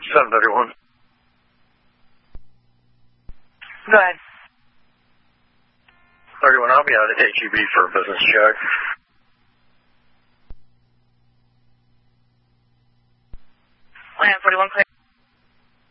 731. Go ahead. 31, I'll be out at HEB for a business check. Land 41 clear.